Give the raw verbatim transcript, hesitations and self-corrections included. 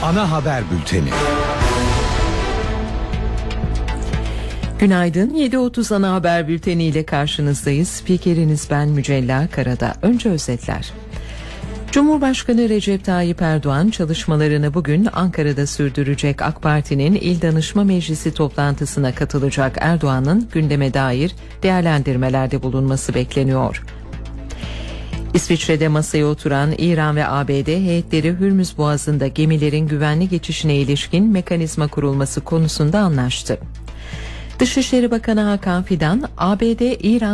Ana haber bülteni. Günaydın. yedi otuz ana haber bülteni ile karşınızdayız. Spikeriniz ben Mücella Karada. Önce özetler. Cumhurbaşkanı Recep Tayyip Erdoğan çalışmalarını bugün Ankara'da sürdürecek. AK Parti'nin İl Danışma Meclisi toplantısına katılacak. Erdoğan'ın gündeme dair değerlendirmelerde bulunması bekleniyor. İsviçre'de masaya oturan İran ve A B D heyetleri Hürmüz Boğazı'nda gemilerin güvenli geçişine ilişkin mekanizma kurulması konusunda anlaştı. Dışişleri Bakanı Hakan Fidan, A B D İran